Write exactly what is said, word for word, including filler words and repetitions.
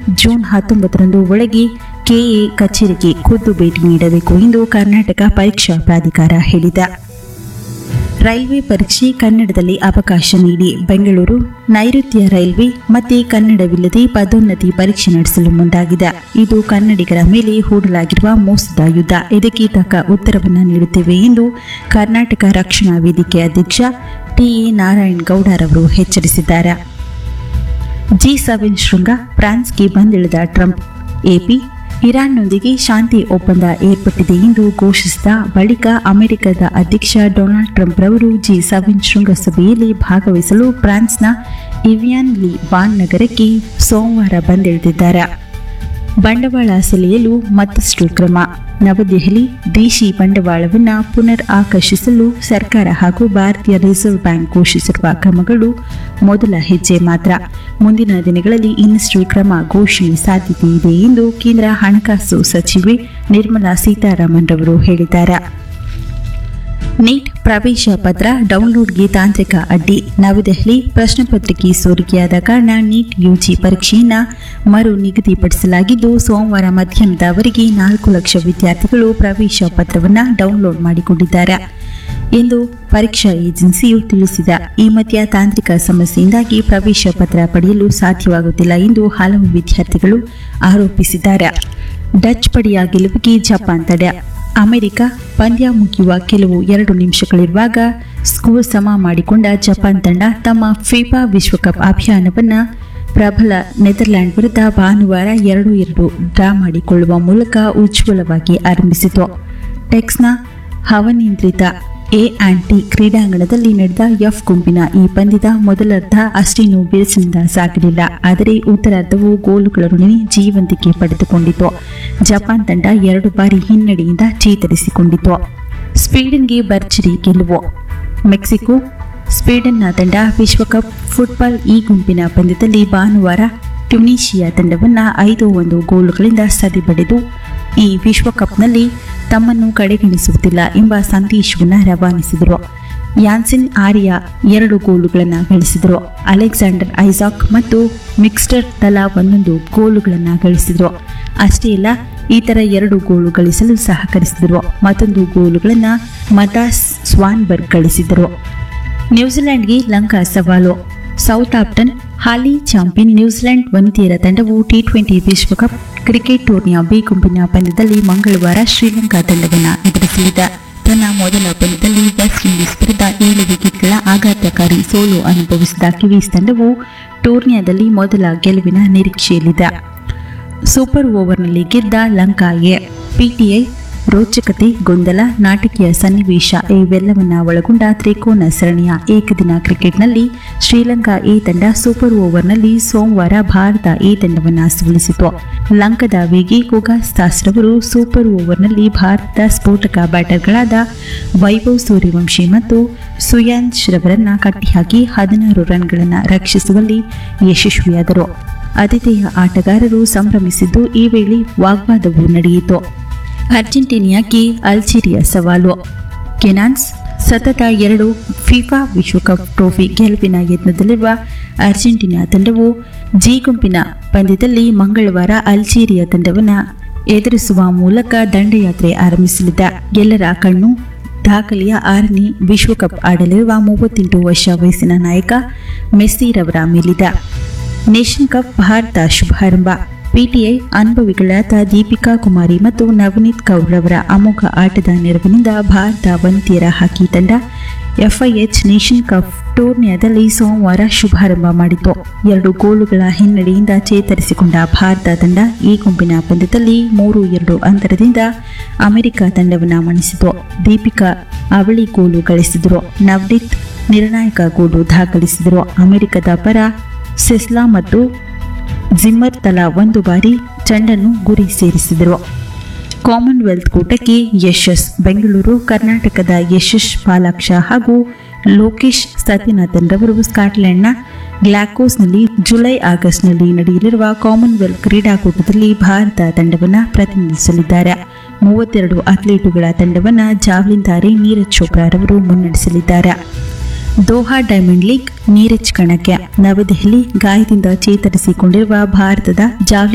June ಹತ್ತೊಂಬತ್ತರಂದು ಒಳಗೆ K A ಕಚೇರಿಗೆ ಖುದ್ದು ಭೇಟಿ ನೀಡಬೇಕು ಎಂದು ಕರ್ನಾಟಕ ಪರೀಕ್ಷಾ ಪ್ರಾಧಿಕಾರ ಹೇಳಿದೆ. ರೈಲ್ವೆ ಪರೀಕ್ಷೆ ಕನ್ನಡದಲ್ಲಿ ಅವಕಾಶ ನೀಡಿ ಬೆಂಗಳೂರು ನೈಋತ್ಯ ರೈಲ್ವೆ ಮತ್ತೆ ಕನ್ನಡವಿಲ್ಲದೆ ಪದೋನ್ನತಿ ಪರೀಕ್ಷೆ ನಡೆಸಲು ಮುಂದಾಗಿದೆ. ಇದು ಕನ್ನಡಿಗರ ಮೇಲೆ ಹೂಡಲಾಗಿರುವ ಮೋಸದ ಯುದ್ಧ. ಇದಕ್ಕೆ ತಕ್ಕ ಉತ್ತರವನ್ನು ನೀಡುತ್ತೇವೆ ಎಂದು ಕರ್ನಾಟಕ ರಕ್ಷಣಾ ವೇದಿಕೆ ಅಧ್ಯಕ್ಷ ಟಿಎ ನಾರಾಯಣ ಗೌಡರವರು ಎಚ್ಚರಿಸಿದ್ದಾರೆ. ಜಿ ಸೆವೆನ್ ಶೃಂಗ ಫ್ರಾನ್ಸ್ಗೆ ಬಂದಿಳಿದ ಟ್ರಂಪ್. ಎಪಿ ಇರಾನ್ನೊಂದಿಗೆ ಶಾಂತಿ ಒಪ್ಪಂದ ಏರ್ಪಟ್ಟಿದೆ ಎಂದು ಘೋಷಿಸಿದ ಬಳಿಕ ಅಮೆರಿಕದ ಅಧ್ಯಕ್ಷ ಡೊನಾಲ್ಡ್ ಟ್ರಂಪ್ ರವರು ಜಿ ಸೆವೆನ್ ಶೃಂಗಸಭೆಯಲ್ಲಿ ಭಾಗವಹಿಸಲು ಫ್ರಾನ್ಸ್ನ ಇವಿಯಾನ್ ಲಿ ವಾನ್ ನಗರಕ್ಕೆ ಸೋಮವಾರ ಬಂದಿಳಿದಿದ್ದಾರೆ. ಬಂಡವಾಳ ಸೆಳೆಯಲು ಮತ್ತಷ್ಟು ಕ್ರಮ. ನವದೆಹಲಿ ದೇಶಿ ಬಂಡವಾಳವನ್ನು ಪುನರ್ ಆಕರ್ಷಿಸಲು ಸರ್ಕಾರ ಹಾಗೂ ಭಾರತೀಯ ರಿಸರ್ವ್ ಬ್ಯಾಂಕ್ ಘೋಷಿಸಿರುವ ಕ್ರಮಗಳು ಮೊದಲ ಹೆಜ್ಜೆ ಮಾತ್ರ. ಮುಂದಿನ ದಿನಗಳಲ್ಲಿ ಇನ್ನಷ್ಟು ಕ್ರಮ ಘೋಷಣೆ ಸಾಧ್ಯತೆ ಇದೆ ಎಂದು ಕೇಂದ್ರ ಹಣಕಾಸು ಸಚಿವೆ ನಿರ್ಮಲಾ ಸೀತಾರಾಮನ್ ರವರು ಹೇಳಿದ್ದಾರೆ. ನೀಟ್ ಪ್ರವೇಶ ಪತ್ರ ಡೌನ್ಲೋಡ್ಗೆ ತಾಂತ್ರಿಕ ಅಡ್ಡಿ. ನವದೆಹಲಿ ಪ್ರಶ್ನೆ ಪತ್ರಿಕೆ ಸೋರಿಕೆಯಾದ ಕಾರಣ ನೀಟ್ ಯುಜಿ ಪರೀಕ್ಷೆಯನ್ನು ಮರು ನಿಗದಿಪಡಿಸಲಾಗಿದ್ದು, ಸೋಮವಾರ ಮಧ್ಯಾಹ್ನದವರೆಗೆ ನಾಲ್ಕು ಲಕ್ಷ ವಿದ್ಯಾರ್ಥಿಗಳು ಪ್ರವೇಶ ಪತ್ರವನ್ನು ಡೌನ್ಲೋಡ್ ಮಾಡಿಕೊಂಡಿದ್ದಾರೆ ಎಂದು ಪರೀಕ್ಷಾ ಏಜೆನ್ಸಿಯು ತಿಳಿಸಿದೆ. ಈ ಮಧ್ಯ ತಾಂತ್ರಿಕ ಸಮಸ್ಯೆಯಿಂದಾಗಿ ಪ್ರವೇಶ ಪತ್ರ ಪಡೆಯಲು ಸಾಧ್ಯವಾಗುತ್ತಿಲ್ಲ ಎಂದು ಹಲವು ವಿದ್ಯಾರ್ಥಿಗಳು ಆರೋಪಿಸಿದ್ದಾರೆ. ಡಚ್ ಪಡೆಯ ಗೆಲುವಿಗೆ ಜಪಾನ್ ತಡೆ. ಅಮೆರಿಕ ಪಂದ್ಯ ಮುಗಿಯುವ ಕೆಲವು ಎರಡು ನಿಮಿಷಗಳಿರುವಾಗ ಸ್ಕೋರ್ ಸಮ ಮಾಡಿಕೊಂಡ ಜಪಾನ್ ತಂಡ ತಮ್ಮ ಫಿಫಾ ವಿಶ್ವಕಪ್ ಅಭಿಯಾನವನ್ನು ಪ್ರಬಲ ನೆದರ್ಲ್ಯಾಂಡ್ ವಿರುದ್ಧ ಭಾನುವಾರ ಎರಡು ಎರಡು ಡ್ರಾ ಮಾಡಿಕೊಳ್ಳುವ ಮೂಲಕ ಉಜ್ವಲವಾಗಿ ಆರಂಭಿಸಿತು. ಟೆಕ್ಸ್ನ ಹವಾನಿಯಂತ್ರಿತ ಎ ಆ್ಯಂಡ್ ಟಿ ಕ್ರೀಡಾಂಗಣದಲ್ಲಿ ನಡೆದ ಎಫ್ ಗುಂಪಿನ ಈ ಪಂದ್ಯದ ಮೊದಲರ್ಧ ಅಷ್ಟೇನೂ ಬಿರುಸಿನಿಂದ ಸಾಗಲಿಲ್ಲ. ಆದರೆ ಉತ್ತರಾರ್ಧವು ಗೋಲುಗಳೊಡನೆ ಜೀವಂತಿಕೆ ಪಡೆದುಕೊಂಡಿತು. ಜಪಾನ್ ತಂಡ ಎರಡು ಬಾರಿ ಹಿನ್ನಡೆಯಿಂದ ಚೇತರಿಸಿಕೊಂಡಿತು. ಸ್ವೀಡನ್ಗೆ ಭರ್ಜರಿ ಗೆಲುವು. ಮೆಕ್ಸಿಕೋ ಸ್ವೀಡನ್ನ ತಂಡ ವಿಶ್ವಕಪ್ ಫುಟ್ಬಾಲ್ ಈ ಗುಂಪಿನ ಪಂದ್ಯದಲ್ಲಿ ಭಾನುವಾರ ಟ್ಯುನೀಷಿಯಾ ತಂಡವನ್ನು ಐದು ಒಂದು ಗೋಲುಗಳಿಂದ ಸದೆಬಡಿದು ಈ ವಿಶ್ವಕಪ್ನಲ್ಲಿ ತಮ್ಮನ್ನು ಕಡೆಗಣಿಸುತ್ತಿಲ್ಲ ಎಂಬ ಸಂದೇಶವನ್ನು ರವಾನಿಸಿದರು. ಯಾನ್ಸಿನ್ ಆರಿಯಾ ಎರಡು ಗೋಲುಗಳನ್ನು ಗಳಿಸಿದರು. ಅಲೆಕ್ಸಾಂಡರ್ ಐಸಾಕ್ ಮತ್ತು ಮಿಕ್ಸ್ಟರ್ ತಲಾ ಒಂದೊಂದು ಗೋಲುಗಳನ್ನು ಗಳಿಸಿದರು. ಅಷ್ಟೇ ಅಲ್ಲ, ಇತರ ಎರಡು ಗೋಲು ಗಳಿಸಲು ಸಹಕರಿಸಿದರು. ಮತ್ತೊಂದು ಗೋಲುಗಳನ್ನು ಮತಾಸ್ ಸ್ವಾನ್ಬರ್ಗ್ ಗಳಿಸಿದರು. ನ್ಯೂಜಿಲೆಂಡ್ಗೆ ಲಂಕಾ ಸವಾಲು. ಸೌತ್ ಆಪ್ಟನ್ ಹಾಲಿ ಚಾಂಪಿಯನ್ ನ್ಯೂಜಿಲೆಂಡ್ ವನಿತೆಯರ ತಂಡವು ಟಿ ಟ್ವೆಂಟಿ ವಿಶ್ವಕಪ್ ಕ್ರಿಕೆಟ್ ಟೂರ್ನಿಯ ಬಿ ಗುಂಪಿನ ಪಂದ್ಯದಲ್ಲಿ ಮಂಗಳವಾರ ಶ್ರೀಲಂಕಾ ತಂಡವನ್ನು ಎದುರಿಸಲಿದೆ. ತನ್ನ ಮೊದಲ ಪಂದ್ಯದಲ್ಲಿ ವೆಸ್ಟ್ ಇಂಡೀಸ್ ವಿರುದ್ಧ ಏಳು ವಿಕೆಟ್ಗಳ ಆಘಾತಕಾರಿ ಸೋಲು ಅನುಭವಿಸಿದ ಕಿವೀಸ್ ತಂಡವು ಟೂರ್ನಿಯಾದಲ್ಲಿ ಮೊದಲ ಗೆಲುವಿನ ನಿರೀಕ್ಷೆಯಲ್ಲಿದೆ. ಸೂಪರ್ ಓವರ್ನಲ್ಲಿ ಗೆದ್ದ ಲಂಕಾಗೆ ಪಿಟಿಐ ರೋಚಕತೆ, ಗೊಂದಲ, ನಾಟಕೀಯ ಸನ್ನಿವೇಶ ಇವೆಲ್ಲವನ್ನ ಒಳಗೊಂಡ ತ್ರಿಕೋನ ಸರಣಿಯ ಏಕದಿನ ಕ್ರಿಕೆಟ್ನಲ್ಲಿ ಶ್ರೀಲಂಕಾ ಎ ತಂಡ ಸೂಪರ್ ಓವರ್ನಲ್ಲಿ ಸೋಮವಾರ ಭಾರತ ಎ ತಂಡವನ್ನು ಸೋಲಿಸಿತು. ಲಂಕಾದ ವೇಗಿ ಕುಗಾಸ್ ರವರು ಸೂಪರ್ ಓವರ್ನಲ್ಲಿ ಭಾರತದ ಸ್ಫೋಟಕ ಬ್ಯಾಟರ್ಗಳಾದ ವೈಭವ್ ಸೂರ್ಯವಂಶಿ ಮತ್ತು ಸುಯಾಂಶ್ ರವರನ್ನ ಕಟ್ಟಿಹಾಕಿ ಹದಿನಾರು ರನ್ಗಳನ್ನು ರಕ್ಷಿಸುವಲ್ಲಿ ಯಶಸ್ವಿಯಾದರು. ಆತಿಥೇಯ ಆಟಗಾರರು ಸಂಭ್ರಮಿಸಿದ್ದು, ಈ ವೇಳೆ ವಾಗ್ವಾದವೂ ನಡೆಯಿತು. ಅರ್ಜೆಂಟೀನಿಯಾಕ್ಕೆ ಅಲ್ಜೀರಿಯಾ ಸವಾಲು. ಕೆನಾನ್ಸ್ ಸತತ ಎರಡು ಫಿಫಾ ವಿಶ್ವಕಪ್ ಟ್ರೋಫಿ ಗೆಲುವಿನ ಯತ್ನದಲ್ಲಿರುವ ಅರ್ಜೆಂಟೀನಾ ತಂಡವು ಜಿ ಗುಂಪಿನ ಪಂದ್ಯದಲ್ಲಿ ಮಂಗಳವಾರ ಅಲ್ಜೀರಿಯಾ ತಂಡವನ್ನು ಎದುರಿಸುವ ಮೂಲಕ ದಂಡಯಾತ್ರೆ ಆರಂಭಿಸಲಿದೆ. ಎಲ್ಲರ ಕಣ್ಣು ದಾಖಲೆಯ ಆರನೇ ವಿಶ್ವಕಪ್ ಆಡಲಿರುವ ಮೂವತ್ತೆಂಟು ವರ್ಷ ವಯಸ್ಸಿನ ನಾಯಕ ಮೆಸ್ಸಿರವರ ಮೇಲಿದೆ. Nation cup Bharat ಶುಭಾರಂಭ. PTI ಅನುಭವಿಗಳಾದ Deepika Kumari ಮತ್ತು ನವನೀತ್ ಕೌರ್ ರವರ ಅಮೋಘ ಆಟದ ನೆರವಿನಿಂದ ಭಾರತ ವನಿತೆಯರ ಹಾಕಿ ತಂಡ ಎಫ್ಐಎಚ್ ನೇಷನ್ ಕಪ್ ಟೂರ್ನಿಯಾದಲ್ಲಿ ಸೋಮವಾರ ಶುಭಾರಂಭ ಮಾಡಿತು. ಎರಡು ಗೋಲುಗಳ ಹಿನ್ನಡೆಯಿಂದ ಚೇತರಿಸಿಕೊಂಡ ಭಾರತ ತಂಡ ಈ ಗುಂಪಿನ ಪಂದ್ಯದಲ್ಲಿ ಮೂರು ಎರಡು ಅಂತರದಿಂದ ಅಮೆರಿಕ ತಂಡವನ್ನು ಮಣಿಸಿತು. ದೀಪಿಕಾ ಅವಳಿ ಗೋಲು ಗಳಿಸಿದರು. ನವನೀತ್ ನಿರ್ಣಾಯಕ ಗೋಲು ದಾಖಲಿಸಿದರು. ಅಮೆರಿಕದ ಪರ ಸೆಸ್ಲಾ ಮತ್ತು ಜಿಮ್ಮರ್ ತಲಾ ಒಂದು ಬಾರಿ ಚೆಂಡನ್ನು ಗುರಿ ಸೇರಿಸಿದರು. ಕಾಮನ್ವೆಲ್ತ್ ಕೂಟಕ್ಕೆ ಯಶಸ್. ಬೆಂಗಳೂರು ಕರ್ನಾಟಕದ ಯಶಸ್ ಪಾಲಾಕ್ಷ ಹಾಗೂ ಲೋಕೇಶ್ ಸತ್ಯನಾಥನ್ ರವರು ಸ್ಕಾಟ್ಲೆಂಡ್ನ ಗ್ಲಾಕೋಸ್ನಲ್ಲಿ ಜುಲೈ ಆಗಸ್ಟ್ನಲ್ಲಿ ನಡೆಯಲಿರುವ ಕಾಮನ್ವೆಲ್ತ್ ಕ್ರೀಡಾಕೂಟದಲ್ಲಿ ಭಾರತ ತಂಡವನ್ನು ಪ್ರತಿನಿಧಿಸಲಿದ್ದಾರೆ. ಮೂವತ್ತೆರಡು ಅಥ್ಲೀಟುಗಳ ತಂಡವನ್ನು ಜಾವ್ಲಿನ್ ತಾರೆ ನೀರಜ್ ಚೋಪ್ರಾ ರವರು ಮುನ್ನಡೆಸಲಿದ್ದಾರೆ. ದೋಹಾ ಡೈಮಂಡ್ ಲೀಗ್ ನೀರಜ್ ಕಣಕ್ಕೆ. ನವದೆಹಲಿ ಗಾಯದಿಂದ ಚೇತರಿಸಿಕೊಂಡಿರುವ ಭಾರತದ ಜಾವ್ಲಿನ್